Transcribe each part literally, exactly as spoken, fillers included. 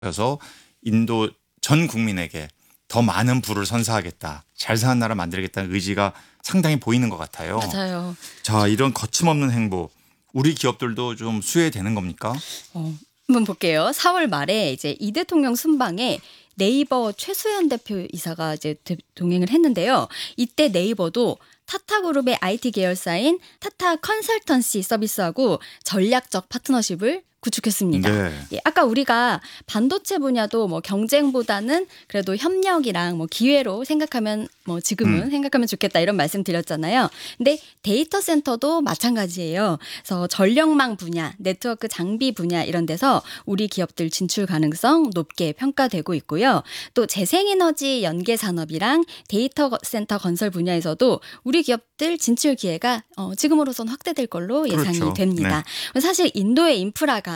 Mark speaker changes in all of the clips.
Speaker 1: 그래서 인도 전 국민에게 더 많은 부를 선사하겠다. 잘 사는 나라 만들겠다는 의지가 상당히 보이는 것 같아요.
Speaker 2: 맞아요.
Speaker 1: 자, 이런 거침없는 행보 우리 기업들도 좀 수혜되는 겁니까?
Speaker 2: 어, 한번 볼게요. 사월 말에 이제 이 대통령 순방에 네이버 최수연 대표이사가 이제 동행을 했는데요. 이때 네이버도 타타그룹의 아이티 계열사인 타타 컨설턴시 서비스하고 전략적 파트너십을 구축했습니다.
Speaker 1: 네.
Speaker 2: 예, 아까 우리가 반도체 분야도 뭐 경쟁보다는 그래도 협력이랑 뭐 기회로 생각하면 뭐 지금은
Speaker 1: 음.
Speaker 2: 생각하면 좋겠다 이런 말씀 드렸잖아요. 근데 데이터 센터도 마찬가지예요. 그래서 전력망 분야, 네트워크 장비 분야 이런 데서 우리 기업들 진출 가능성 높게 평가되고 있고요. 또 재생에너지 연계 산업이랑 데이터 센터 건설 분야에서도 우리 기업들 진출 기회가 어, 지금으로선 확대될 걸로 예상이
Speaker 1: 그렇죠.
Speaker 2: 됩니다. 사실 인도의 인프라가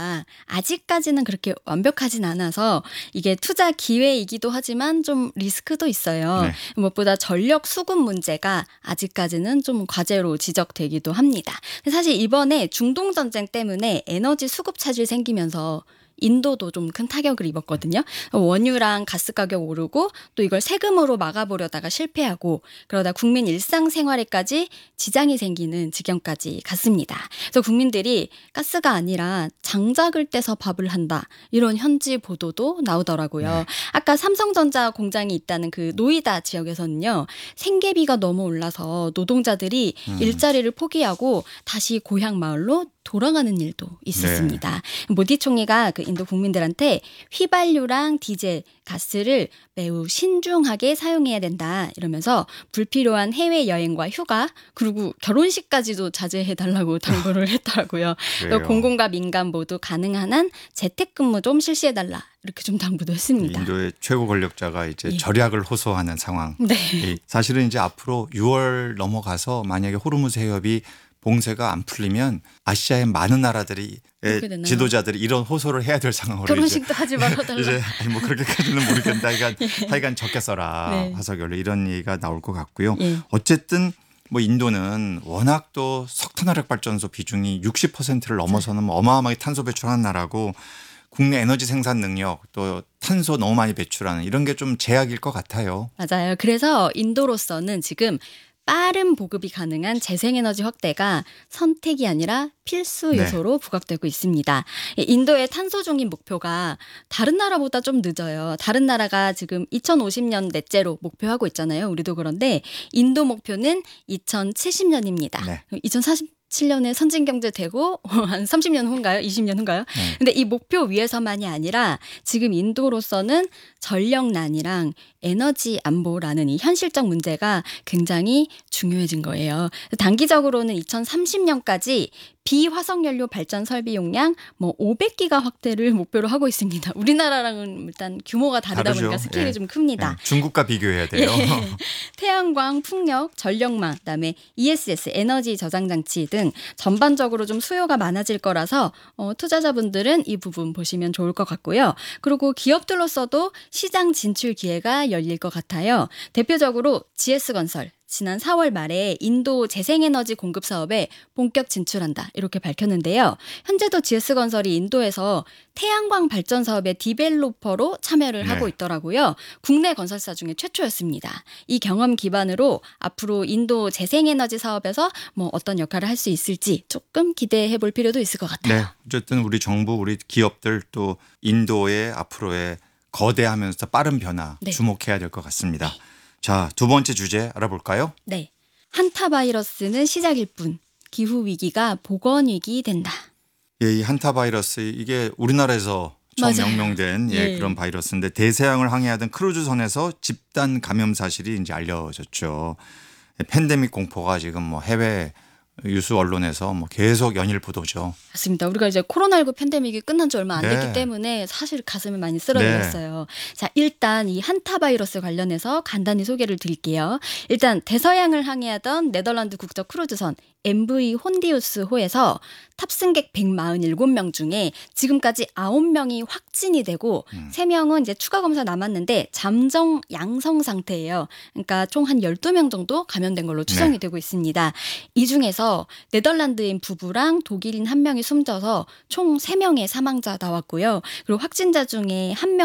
Speaker 2: 아직까지는 그렇게 완벽하진 않아서 이게 투자 기회이기도 하지만 좀 리스크도 있어요.
Speaker 1: 네.
Speaker 2: 무엇보다 전력 수급 문제가 아직까지는 좀 과제로 지적되기도 합니다. 사실 이번에 중동 전쟁 때문에 에너지 수급 차질이 생기면서 인도도 좀 큰 타격을 입었거든요. 원유랑 가스 가격 오르고 또 이걸 세금으로 막아보려다가 실패하고 그러다 국민 일상생활에까지 지장이 생기는 지경까지 갔습니다. 그래서 국민들이 가스가 아니라 장작을 떼서 밥을 한다 이런 현지 보도도 나오더라고요.
Speaker 1: 네.
Speaker 2: 아까 삼성전자 공장이 있다는 그 노이다 지역에서는요. 생계비가 너무 올라서 노동자들이
Speaker 1: 음.
Speaker 2: 일자리를 포기하고 다시 고향 마을로 돌아가는 일도 있었습니다. 네. 모디 총리가 그 인도 국민들한테 휘발유랑 디젤, 가스를 매우 신중하게 사용해야 된다 이러면서 불필요한 해외 여행과 휴가 그리고 결혼식까지도 자제해달라고 당부를 했더라고요. 또 공공과 민간 모두 가능한 한 재택근무 좀 실시해달라 이렇게 좀 당부도 했습니다.
Speaker 1: 인도의 최고 권력자가 이제
Speaker 2: 예.
Speaker 1: 절약을 호소하는 상황.
Speaker 2: 네.
Speaker 1: 예. 사실은 이제 앞으로 유월 넘어가서 만약에 호르무즈 해협이 봉쇄가 안 풀리면 아시아의 많은 나라들이 지도자들이 이런 호소를 해야 될 상황으로
Speaker 2: 결혼식도
Speaker 1: 이제,
Speaker 2: 하지 말아달라.
Speaker 1: 이제 아니 뭐 그렇게까지는 모르겠다. 하여간,
Speaker 2: 예.
Speaker 1: 하여간 적게 써라.
Speaker 2: 네.
Speaker 1: 화석연료 이런 얘기가 나올 것 같고요.
Speaker 2: 예.
Speaker 1: 어쨌든 뭐 인도는 워낙 또 석탄화력 발전소 비중이 육십 퍼센트를 넘어서는 뭐 어마어마하게 탄소 배출하는 나라고 국내 에너지 생산 능력 또 탄소 너무 많이 배출하는 이런 게 좀 제약일 것 같아요.
Speaker 2: 맞아요. 그래서 인도로서는 지금 빠른 보급이 가능한 재생에너지 확대가 선택이 아니라 필수 요소로 네. 부각되고 있습니다. 인도의 탄소 중립 목표가 다른 나라보다 좀 늦어요. 다른 나라가 지금 이천오십 년 넷째로 목표하고 있잖아요. 우리도 그런데 인도 목표는 이천칠십 년입니다.
Speaker 1: 네.
Speaker 2: 이천사십칠 년에 선진경제 되고 한 삼십 년 후인가요? 이십 년 후인가요? 네. 근데 이 목표 위에서만이 아니라 지금 인도로서는 전력난이랑 에너지 안보라는 이 현실적 문제가 굉장히 중요해진 거예요. 단기적으로는 이천삼십 년까지 비화석연료 발전 설비 용량 뭐 오백 기가 확대를 목표로 하고 있습니다. 우리나라랑은 일단 규모가 다르다
Speaker 1: 다르죠.
Speaker 2: 보니까 스케일이
Speaker 1: 예.
Speaker 2: 좀 큽니다.
Speaker 1: 예. 중국과 비교해야 돼요.
Speaker 2: 예. 태양광, 풍력, 전력망, 그다음에 이에스에스 에너지 저장 장치 등 전반적으로 좀 수요가 많아질 거라서 어, 투자자분들은 이 부분 보시면 좋을 것 같고요. 그리고 기업들로서도 시장 진출 기회가 열릴 것 같아요. 대표적으로 지에스건설. 지난 사월 말에 인도 재생에너지 공급 사업에 본격 진출한다 이렇게 밝혔는데요. 현재도 지에스건설이 인도에서 태양광 발전 사업의 디벨로퍼로 참여를 네. 하고 있더라고요. 국내 건설사 중에 최초였습니다. 이 경험 기반으로 앞으로 인도 재생에너지 사업에서 뭐 어떤 역할을 할 수 있을지 조금 기대해 볼 필요도 있을 것 같아요.
Speaker 1: 네, 어쨌든 우리 정부, 우리 기업들 또 인도의 앞으로의 거대하면서 빠른 변화 네. 주목해야 될 것 같습니다. 네. 자, 두 번째 주제 알아볼까요?
Speaker 2: 네. 한타 바이러스는 시작일 뿐 기후 위기가 보건 위기 된다.
Speaker 1: 예, 이 한타 바이러스 이게 우리나라에서 처음
Speaker 2: 맞아요.
Speaker 1: 명명된 예,
Speaker 2: 예.
Speaker 1: 그런 바이러스인데 대서양을 항해하던 크루즈선에서 집단 감염 사실이 이제 알려졌죠. 팬데믹 공포가 지금 뭐 해외 유수 언론에서 뭐 계속 연일 보도죠.
Speaker 2: 맞습니다. 우리가 이제 코로나십구 팬데믹이 끝난 지 얼마 안 됐기
Speaker 1: 네.
Speaker 2: 때문에 사실 가슴을 많이 쓰러뜨렸어요. 네. 자, 일단 이 한타 바이러스 관련해서 간단히 소개를 드릴게요. 일단 대서양을 항해하던 네덜란드 국적 크루즈선 엠브이 혼디우스호에서 탑승객 백사십칠 명 중에 지금까지 아홉 명이 확진이 되고
Speaker 1: 음.
Speaker 2: 세 명은 이제 추가 검사 남았는데 잠정 양성 상태예요. 그러니까 총 한 열두 명 정도 감염된 걸로 추정이
Speaker 1: 네.
Speaker 2: 되고 있습니다. 이 중에서 네덜란드인 부부랑 독일인 한 명이 숨져서 총 세 명의 사망자 나왔고요. 그리고 확진자 중에 한 명